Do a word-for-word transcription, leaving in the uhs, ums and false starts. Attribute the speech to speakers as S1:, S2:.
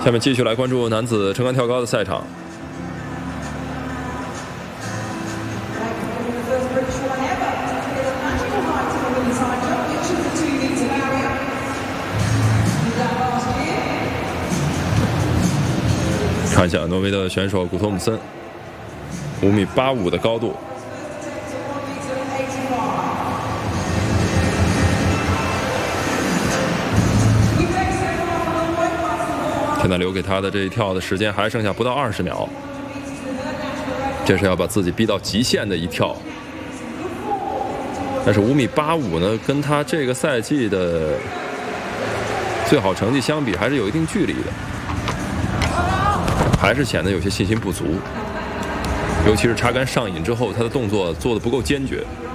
S1: 下面继续来关注男子撑杆跳高的赛场。看一下挪威的选手古托姆森，五米八五的高度。 现在留给他的这一跳的时间还剩下不到二十秒，这是要把自己逼到极限的一跳。但是五米八五呢，跟他这个赛季的最好成绩相比，还是有一定距离的，还是显得有些信心不足。尤其是插杆上瘾之后，他的动作做得不够坚决。